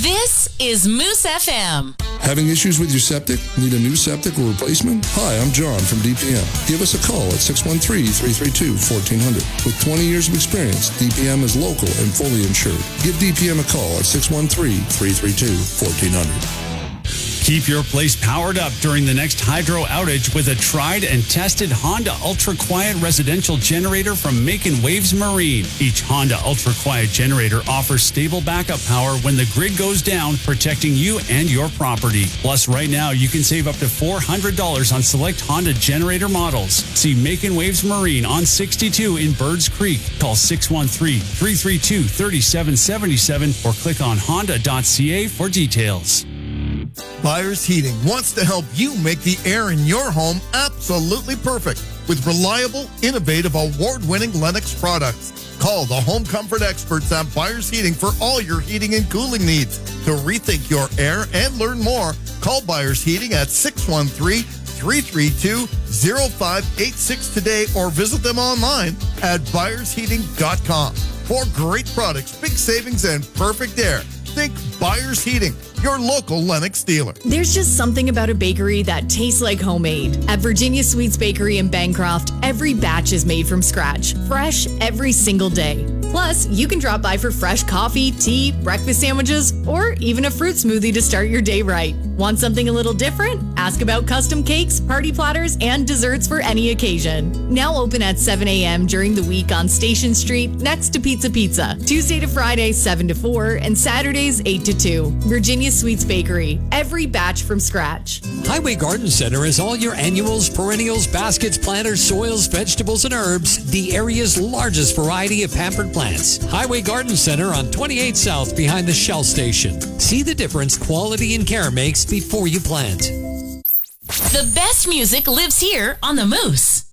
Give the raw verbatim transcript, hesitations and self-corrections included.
This is Moose F M. Having issues with your septic? Need a new septic or replacement? Hi, I'm John from D P M. Give us a call at six one three, three three two, one four zero zero. With twenty years of experience, D P M is local and fully insured. Give D P M a call at six one three, three three two, one four zero zero. Keep your place powered up during the next hydro outage with a tried and tested Honda Ultra Quiet residential generator from Making Waves Marine. Each Honda Ultra Quiet generator offers stable backup power when the grid goes down, protecting you and your property. Plus, right now, you can save up to four hundred dollars on select Honda generator models. See Making Waves Marine on sixty-two in Birds Creek. Call six one three, three three two, three seven seven seven or click on honda dot c a for details. Byers Heating wants to help you make the air in your home absolutely perfect with reliable, innovative, award-winning Lennox products. Call the home comfort experts at Byers Heating for all your heating and cooling needs. To rethink your air and learn more, call Byers Heating at six one three, three three two, zero five eight six today or visit them online at byers heating dot com. For great products, big savings, and perfect air, think Byers Heating, your local Lennox dealer. There's just something about a bakery that tastes like homemade. At Virginia Sweets Bakery in Bancroft, every batch is made from scratch, fresh every single day. Plus, you can drop by for fresh coffee, tea, breakfast sandwiches, or even a fruit smoothie to start your day right. Want something a little different? Ask about custom cakes, party platters, and desserts for any occasion. Now open at seven a.m. during the week on Station Street next to Pizza Pizza. Tuesday to Friday, seven to four, and Saturdays, eight to two. Virginia Sweets Bakery. Every batch from scratch. Highway Garden Center has all your annuals, perennials, baskets, planters, soils, vegetables, and herbs. The area's largest variety of pampered plants. Highway Garden Center on twenty-eight South behind the Shell Station. See the difference quality and care makes before you plant. The best music lives here on the Moose.